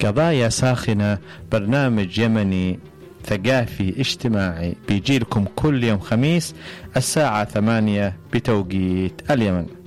قضايا ساخنة، برنامج يمني ثقافي اجتماعي بيجيلكم كل يوم خميس الساعة 8 بتوقيت اليمن.